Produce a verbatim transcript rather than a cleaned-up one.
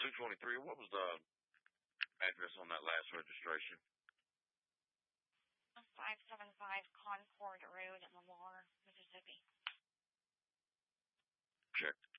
two twenty-three. What was the address on that last registration? five seven five Concord Road, Lamar, Mississippi. Checked.